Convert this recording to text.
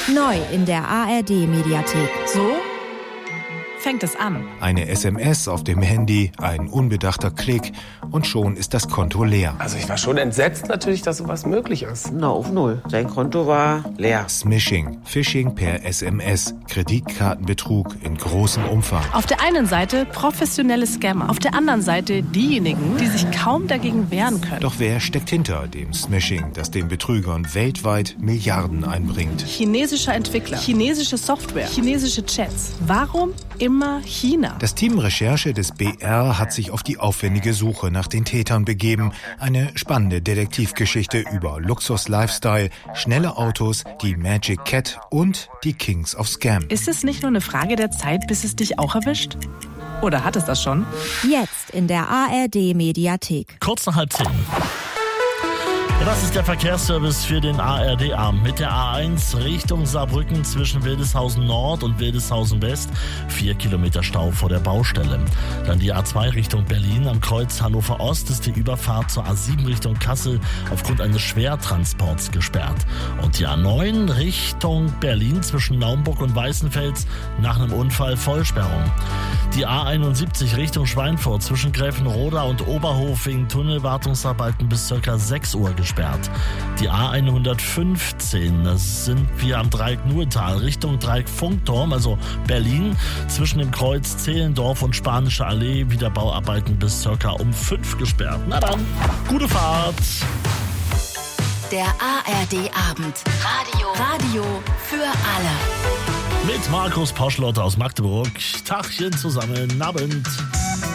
Neu in der ARD-Mediathek. So fängt es an. Eine SMS auf dem Handy, ein unbedachter Klick und schon ist das Konto leer. Also ich war schon entsetzt natürlich, dass sowas möglich ist. Na, auf null. Sein Konto war leer. Smishing, Phishing per SMS, Kreditkartenbetrug in großem Umfang. Auf der einen Seite professionelle Scammer, auf der anderen Seite diejenigen, die sich kaum dagegen wehren können. Doch wer steckt hinter dem Smishing, das den Betrügern weltweit Milliarden einbringt? Chinesischer Entwickler, chinesische Software, chinesische Chats. Warum immer China? Das Team Recherche des BR hat sich auf die aufwendige Suche nach den Tätern begeben. Eine spannende Detektivgeschichte über Luxus-Lifestyle, schnelle Autos, die Magic Cat und die Kings of Scam. Ist es nicht nur eine Frage der Zeit, bis es dich auch erwischt? Oder hat es das schon? Jetzt in der ARD-Mediathek. Kurz nach 9:30. Das ist der Verkehrsservice für den ARD-Abend. Mit der A1 Richtung Saarbrücken zwischen Wildeshausen Nord und Wildeshausen West 4 Kilometer Stau vor der Baustelle. Dann die A2 Richtung Berlin am Kreuz Hannover Ost ist die Überfahrt zur A7 Richtung Kassel aufgrund eines Schwertransports gesperrt. Und die A9 Richtung Berlin zwischen Naumburg und Weißenfels nach einem Unfall Vollsperrung. Die A71 Richtung Schweinfurt zwischen Gräfenroda und Oberhof wegen Tunnelwartungsarbeiten bis ca. 6 Uhr gesperrt. Die A115, das sind wir am Dreieck Nuetal Richtung Dreieck Funkturm, also Berlin, zwischen dem Kreuz Zehlendorf und Spanische Allee, Wiederbauarbeiten bis ca. um 5 gesperrt. Na dann, gute Fahrt! Der ARD-Abend. Radio für alle. Mit Markus Poschlotter aus Magdeburg. Tagchen zusammen, Abend.